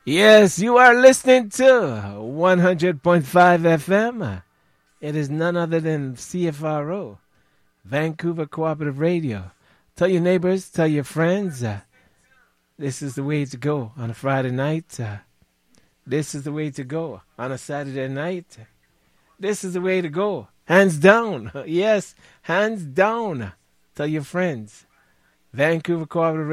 Yes, you are listening to 100.5 FM. It is none other than CFRO, Vancouver Cooperative Radio. Tell your neighbors, tell your friends, this is the way to go on a Friday night. This is the way to go on a Saturday night. This is the way to go. Hands down. Yes, hands down. Tell your friends. Vancouver Cooperative